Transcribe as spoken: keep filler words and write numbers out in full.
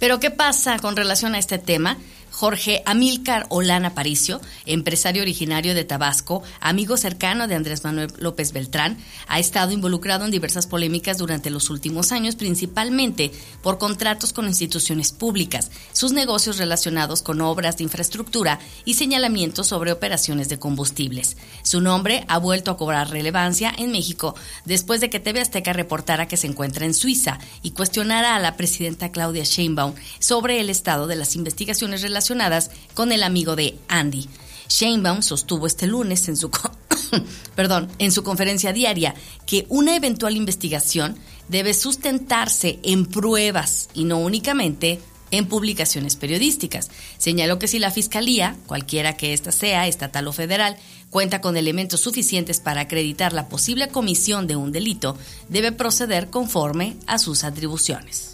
Pero ¿qué pasa con relación a este tema? Jorge Amílcar Olán Aparicio, empresario originario de Tabasco, amigo cercano de Andrés Manuel López Beltrán, ha estado involucrado en diversas polémicas durante los últimos años, principalmente por contratos con instituciones públicas, sus negocios relacionados con obras de infraestructura y señalamientos sobre operaciones de combustibles. Su nombre ha vuelto a cobrar relevancia en México después de que T V Azteca reportara que se encuentra en Suiza y cuestionara a la presidenta Claudia Sheinbaum sobre el estado de las investigaciones relacionadas con el amigo de Andy. Sheinbaum sostuvo este lunes en su perdón, en su conferencia diaria que una eventual investigación debe sustentarse en pruebas y no únicamente en publicaciones periodísticas. Señaló que si la Fiscalía, cualquiera que ésta sea, estatal o federal, cuenta con elementos suficientes para acreditar la posible comisión de un delito, debe proceder conforme a sus atribuciones.